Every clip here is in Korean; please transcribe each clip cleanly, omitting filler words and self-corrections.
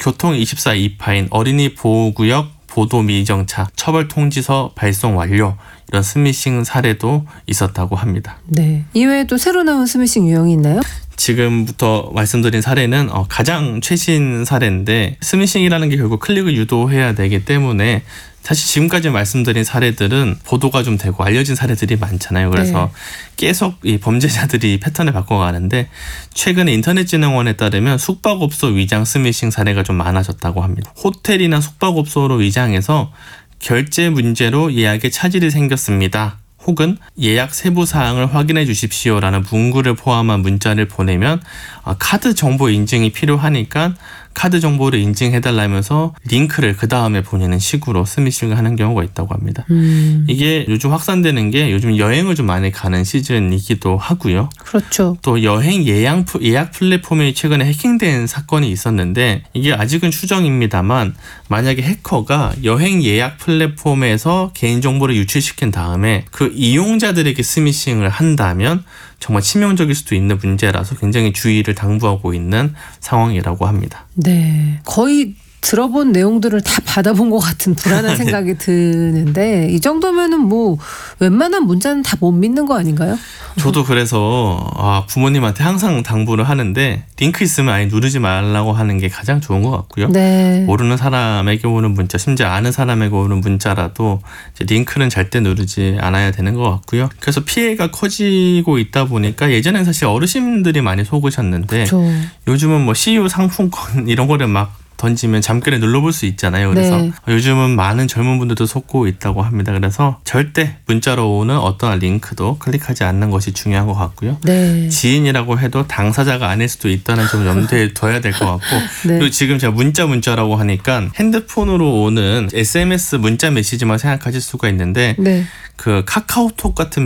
교통24 이파인 어린이 보호구역 보도미정차 처벌통지서 발송 완료 이런 스미싱 사례도 있었다고 합니다. 네. 이외에도 새로 나온 스미싱 유형이 있나요? 지금부터 말씀드린 사례는 가장 최신 사례인데 스미싱이라는 게 결국 클릭을 유도해야 되기 때문에 사실 지금까지 말씀드린 사례들은 보도가 좀 되고 알려진 사례들이 많잖아요. 그래서 계속 이 범죄자들이 패턴을 바꿔가는데 최근에 인터넷진흥원에 따르면 숙박업소 위장 스미싱 사례가 좀 많아졌다고 합니다. 호텔이나 숙박업소로 위장해서 결제 문제로 예약에 차질이 생겼습니다. 혹은 예약 세부 사항을 확인해 주십시오라는 문구를 포함한 문자를 보내면 카드 정보 인증이 필요하니까 카드 정보를 인증해달라면서 링크를 그 다음에 보내는 식으로 스미싱을 하는 경우가 있다고 합니다. 이게 요즘 확산되는 게 요즘 여행을 좀 많이 가는 시즌이기도 하고요. 그렇죠. 또 여행 예약 플랫폼이 최근에 해킹된 사건이 있었는데 이게 아직은 추정입니다만 만약에 해커가 여행 예약 플랫폼에서 개인정보를 유출시킨 다음에 그 이용자들에게 스미싱을 한다면 정말 치명적일 수도 있는 문제라서 굉장히 주의를 당부하고 있는 상황이라고 합니다. 네. 거의 들어본 내용들을 다 받아본 것 같은 불안한 생각이 드는데 이 정도면은 뭐 웬만한 문자는 다 못 믿는 거 아닌가요? 저도 그래서 부모님한테 항상 당부를 하는데 링크 있으면 아예 누르지 말라고 하는 게 가장 좋은 것 같고요. 네. 모르는 사람에게 오는 문자, 심지어 아는 사람에게 오는 문자라도 이제 링크는 절대 누르지 않아야 되는 것 같고요. 그래서 피해가 커지고 있다 보니까 예전엔 사실 어르신들이 많이 속으셨는데 그렇죠. 요즘은 뭐 CU 상품권 이런 거를 막 던지면 잠깐에 눌러볼 수 있잖아요. 그래서 요즘은 많은 젊은 분들도 속고 있다고 합니다. 그래서 절대 문자로 오는 어떠한 링크도 클릭하지 않는 것이 중요한 것 같고요. 네. 지인이라고 해도 당사자가 아닐 수도 있다는 점 염두에 둬야 될 것 같고 네. 그리고 지금 제가 문자라고 하니까 핸드폰으로 오는 SMS 문자 메시지만 생각하실 수가 있는데 네. 그 카카오톡 같은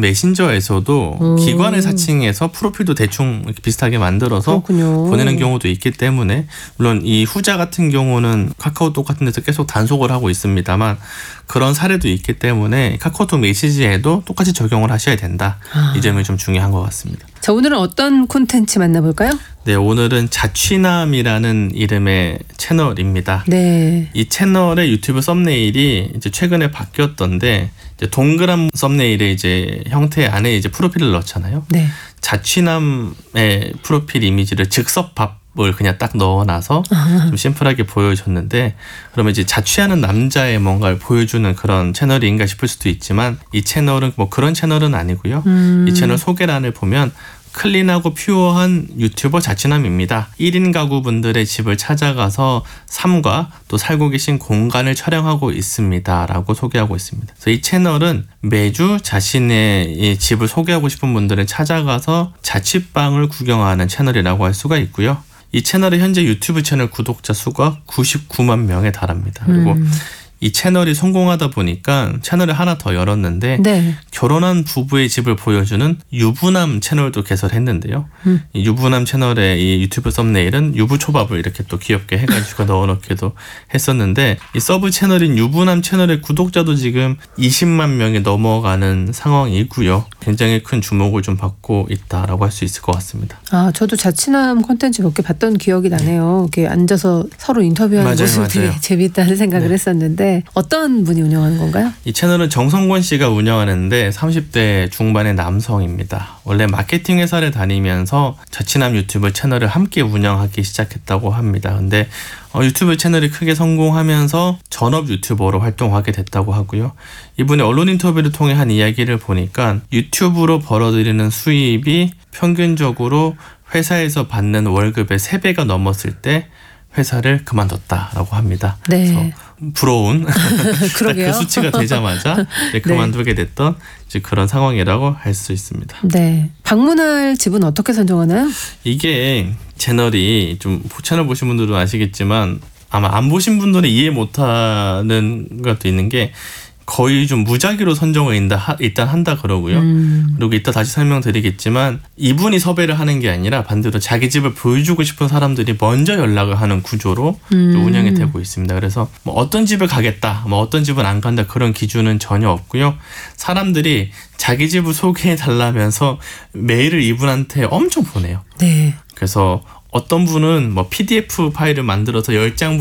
메신저에서도 기관을 사칭해서 프로필도 대충 이렇게 비슷하게 만들어서 그렇군요. 보내는 경우도 있기 때문에 물론 이 후자 같은 경우는 카카오톡 같은 데서 계속 단속을 하고 있습니다만 그런 사례도 있기 때문에 카카오톡 메시지에도 똑같이 적용을 하셔야 된다. 이 점이 좀 중요한 것 같습니다. 자, 오늘은 어떤 콘텐츠 만나볼까요? 네, 오늘은 자취남이라는 이름의 채널입니다. 네. 이 채널의 유튜브 썸네일이 이제 최근에 바뀌었던데 이제 동그란 썸네일의 이제 형태 안에 이제 프로필을 넣잖아요. 네. 자취남의 프로필 이미지를 즉석밥을 그냥 딱 넣어놔서 좀 심플하게 보여줬는데 그러면 이제 자취하는 남자의 뭔가를 보여주는 그런 채널인가 싶을 수도 있지만 이 채널은 뭐 그런 채널은 아니고요. 이 채널 소개란을 보면 클린하고 퓨어한 유튜버 자취남입니다. 1인 가구분들의 집을 찾아가서 삶과 또 살고 계신 공간을 촬영하고 있습니다. 라고 소개하고 있습니다. 그래서 이 채널은 매주 자신의 이 집을 소개하고 싶은 분들을 찾아가서 자취방을 구경하는 채널이라고 할 수가 있고요. 이 채널의 현재 유튜브 채널 구독자 수가 99만 명에 달합니다. 그리고 이 채널이 성공하다 보니까 채널을 하나 더 열었는데 네. 결혼한 부부의 집을 보여주는 유부남 채널도 개설했는데요. 이 유부남 채널의 이 유튜브 썸네일은 유부초밥을 이렇게 또 귀엽게 해가지고 넣어놓기도 했었는데 이 서브 채널인 유부남 채널의 구독자도 지금 20만 명이 넘어가는 상황이고요. 굉장히 큰 주목을 좀 받고 있다라고 할 수 있을 것 같습니다. 저도 자취남 콘텐츠 몇 개 봤던 기억이 나네요. 이렇게 앉아서 서로 인터뷰하는 모습 되게 재밌다는 생각을 했었는데 어떤 분이 운영하는 건가요? 이 채널은 정성권 씨가 운영하는데 30대 중반의 남성입니다. 원래 마케팅 회사를 다니면서 자취남 유튜브 채널을 함께 운영하기 시작했다고 합니다. 근데 유튜브 채널이 크게 성공하면서 전업 유튜버로 활동하게 됐다고 하고요. 이분의 언론 인터뷰를 통해 한 이야기를 보니까 유튜브로 벌어들이는 수입이 평균적으로 회사에서 받는 월급의 3배가 넘었을 때 회사를 그만뒀다라고 합니다. 네. 그래서 부러운 그러게요. 그 수치가 되자마자 그만두게 됐던 이제 그런 상황이라고 할 수 있습니다. 네. 방문할 집은 어떻게 선정하나요? 이게 채널이 좀 채널 보신 분들도 아시겠지만 아마 안 보신 분들은 이해 못하는 것도 있는 게 거의 좀 무작위로 선정을 일단 한다 그러고요. 그리고 이따 다시 설명드리겠지만 이분이 섭외를 하는 게 아니라 반대로 자기 집을 보여주고 싶은 사람들이 먼저 연락을 하는 구조로 운영이 되고 있습니다. 그래서 뭐 어떤 집을 가겠다, 뭐 어떤 집은 안 간다 그런 기준은 전혀 없고요. 사람들이 자기 집을 소개해달라면서 메일을 이분한테 엄청 보내요. 네. 그래서 어떤 분은 뭐 PDF 파일을 만들어서 10장